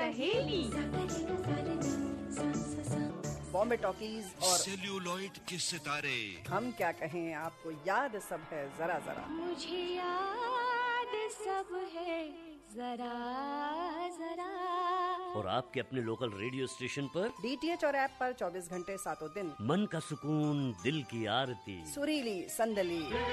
सहेली। बॉम्बे टॉकीज और सेल्यूलॉइड के सितारे। हम क्या कहें, आपको याद सब है जरा जरा। मुझे याद सब है जरा जरा। और आपके अपने लोकल रेडियो स्टेशन पर DTH और ऐप पर 24 घंटे 7 दिन मन का सुकून, दिल की आरती, सुरीली संदली